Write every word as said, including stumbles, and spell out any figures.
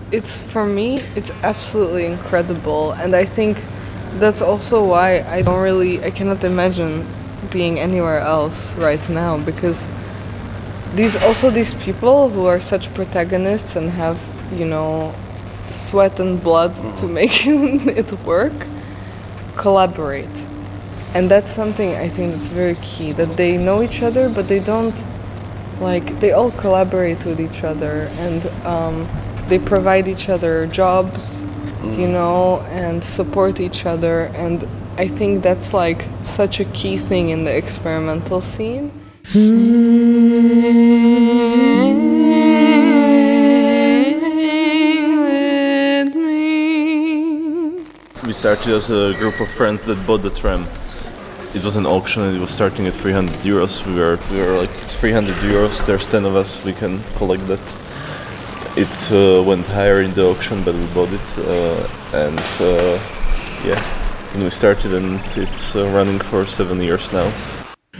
it's for me, it's absolutely incredible, and I think that's also why I don't really, I cannot imagine being anywhere else right now, because these also these people who are such protagonists and have, you know, sweat and blood mm-hmm. to make it work, collaborate. And that's something I think that's very key, that they know each other, but they don't, like, they all collaborate with each other, and um, they provide each other jobs, mm. you know, and support each other. And I think that's like such a key thing in the experimental scene. We started as a group of friends that bought the tram. It was an auction and it was starting at three hundred euros. We were we were like, it's three hundred euros, there's ten of us, we can collect that. It uh, went higher in the auction, but we bought it. Uh, and uh, yeah, and we started, and it's uh, running for seven years now.